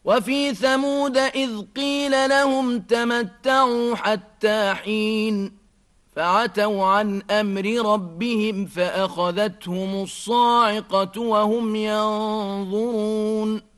وفي ثمود إذ قيل لهم تمتعوا حتى حين فعتوا عن أمر ربهم فأخذتهم الصاعقة وهم ينظرون